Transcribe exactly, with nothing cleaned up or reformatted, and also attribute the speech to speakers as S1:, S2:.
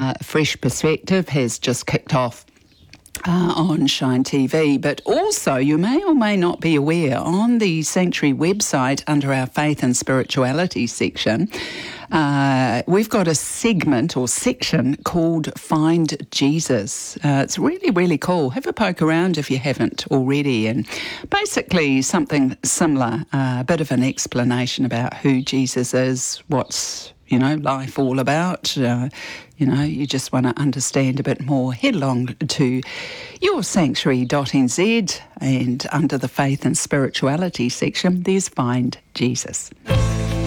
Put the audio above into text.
S1: uh, Fresh Perspective has just kicked off Uh, on Shine T V, but also you may or may not be aware on the Sanctuary website under our Faith and Spirituality section, uh, we've got a segment or section called Find Jesus. Uh, it's really, really cool. Have a poke around if you haven't already, and basically something similar, uh, a bit of an explanation about who Jesus is, what's you know, life all about. Uh, you know, you just want to understand a bit more. Head along to your sanctuary dot n z, and under the Faith and Spirituality section, there's Find Jesus.